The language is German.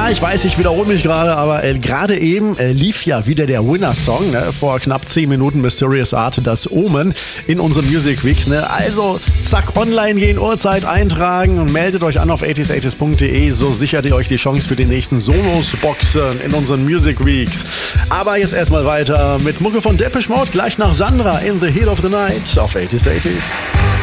ich weiß, ich wiederhole mich gerade, aber gerade eben lief ja wieder der Winner-Song, ne? Vor knapp 10 Minuten Mysterious Art, das Omen in unseren Music Weeks. Ne? Also zack, online gehen, Uhrzeit eintragen und meldet euch an auf 80s80s.de, so sichert ihr euch die Chance für die nächsten Solos-Boxen in unseren Music Weeks. Aber jetzt erstmal weiter mit Mucke von Depeche Mode, gleich nach Sandra in the Heat of the Night auf 80s80s.